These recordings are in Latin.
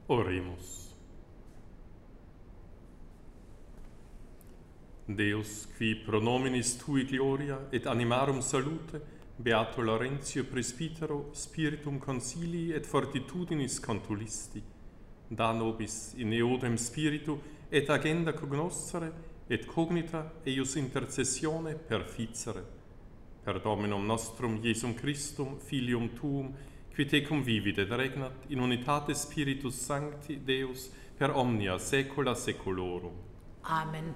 Oremus. Deus, qui pro nominis tui gloria et animarum salute, beato Laurentio presbytero, spiritum consilii et fortitudinis contulisti, da nobis in eodem spiritu et agenda cognoscere et cognita eius intercessione perficere. Per Dominum nostrum Iesum Christum, Filium Tuum, qui tecum vivit et regnat in unitate Spiritus Sancti Deus per omnia saecula saeculorum. Amen.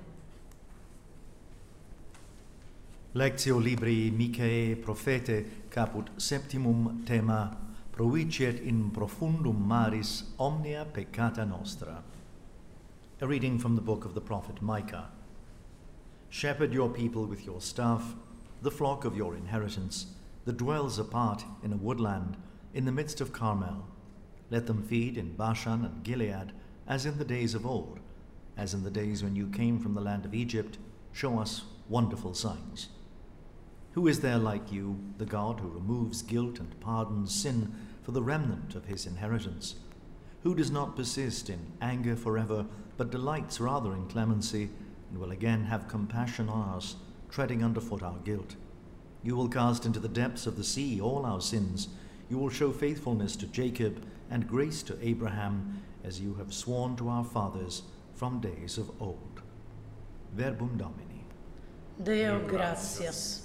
Lectio Libri Micae Prophete caput septimum tema Proiciet in profundum maris omnia peccata nostra. A reading from the book of the prophet Micah. Shepherd your people with your staff, the flock of your inheritance, that dwells apart in a woodland, in the midst of Carmel. Let them feed in Bashan and Gilead, as in the days of old, as in the days when you came from the land of Egypt. Show us wonderful signs. Who is there like you, the God who removes guilt and pardons sin for the remnant of his inheritance? Who does not persist in anger forever, but delights rather in clemency, and will again have compassion on us, treading underfoot our guilt? You will cast into the depths of the sea all our sins. You will show faithfulness to Jacob and grace to Abraham, as you have sworn to our fathers from days of old. Verbum Domini. Deo gratias.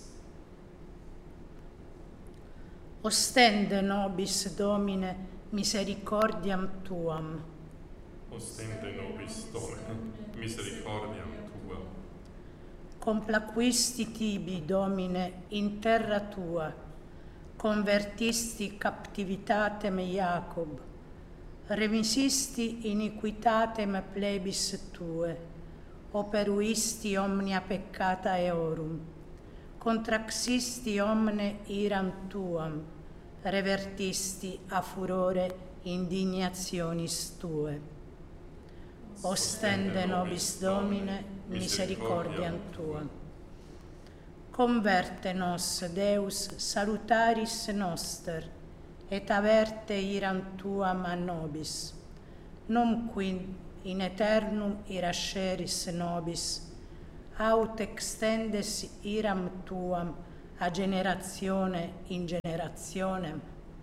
Ostende nobis, Domine, misericordiam Tuam. Ostende nobis, Domine, misericordiam Tuam. Complaquisti tibi, Domine, in terra Tua, convertisti captivitatem Iacob, remisisti iniquitatem plebis Tue, operuisti omnia peccata eorum, contraxisti omne iram Tuam, revertisti a furore indignationis Tue. Ostende nobis, Domine, misericordiam Tuam. Converte nos, Deus, salutaris noster, et averte iram Tuam a nobis, non quid in aeternum irasceris nobis, aut extendes iram Tuam a generatione in generationem.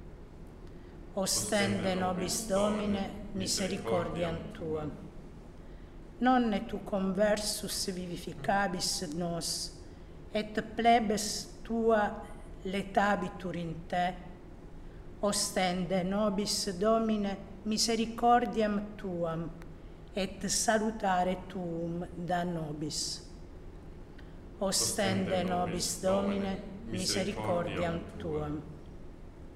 Ostende nobis, Domine, misericordiam Tuam. Nonne tu conversus vivificabis nos, et plebes Tua letabitur in Te. Ostende nobis, Domine, misericordiam Tuam, et salutare Tuum da nobis. Ostende nobis, Domine, misericordiam Tuam.